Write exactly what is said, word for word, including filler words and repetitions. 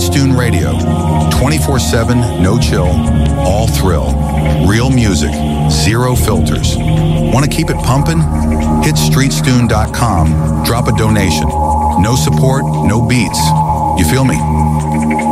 Stune Radio. twenty-four seven, no chill, all thrill. Real music, zero filters. Want to keep it pumping? Hit street stune dot com, drop a donation. No support, no beats. You feel me?